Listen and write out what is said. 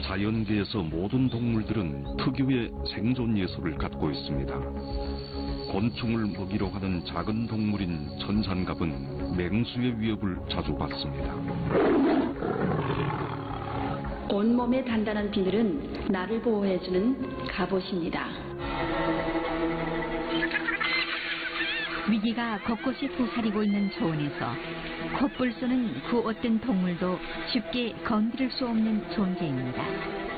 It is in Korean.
자연계에서 모든 동물들은 특유의 생존 예술을 갖고 있습니다. 곤충을 먹이러 가는 작은 동물인 천산갑은 맹수의 위협을 자주 받습니다. 온몸에 단단한 비늘은 나를 보호해주는 갑옷입니다. 위기가 곳곳이 도사리고 있는 초원에서 콧불 쏘는 그 어떤 동물도 쉽게 건드릴 수 없는 존재입니다.